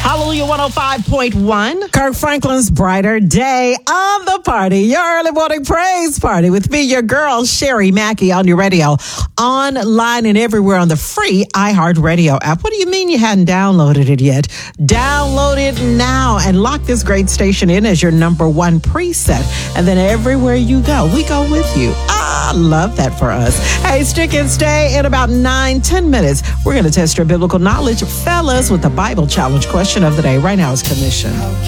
Hallelujah 105.1. Kirk Franklin's Brighter Day on the Party. Your early morning praise party with me, your girl, Sherry Mackey, on your radio, online and everywhere on the free iHeartRadio app. What do you mean you hadn't downloaded it yet? Download it now and lock this great station in as your number one preset. And then everywhere you go, we go with you. I love that for us. Hey, stick and stay. In about 9-10 minutes, we're going to test your biblical knowledge, fellas, with the Bible challenge question of the day. Right now is commission.